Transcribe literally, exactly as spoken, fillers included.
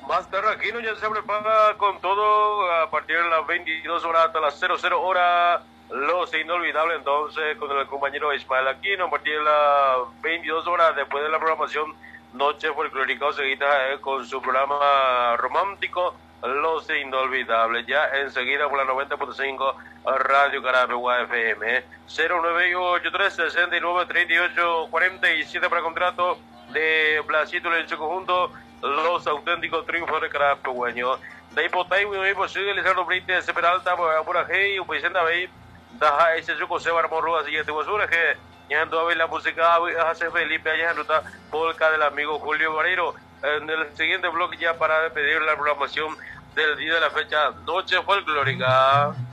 Más Tarraquino ya se prepara con todo a partir de las veintidós horas hasta las cero cero horas. Los inolvidables entonces con el compañero Ismael Aquino a partir de las veintidós horas después de la programación Noche Folclórica seguida eh, con su programa romántico Los Inolvidables. Ya enseguida por la noventa punto cinco Radio Carapegua F M. cero nueve ocho tres sesenta y nueve treinta y ocho cuarenta y siete para contrato de Blasito en su conjunto. Los auténticos triunfos de Carapegüeño. De Hipotai, muy posible, Lizardo Brites, Peralta, Burajei, Vicente Bay, Daja, ese Yuko Seba, Morrua, siguiente basura, que ya ando a ver la música, hace Felipe, allá nota, polka del amigo Julio Barreiro. En el siguiente bloque, ya para despedir la programación del día de la fecha, Noche Folclórica.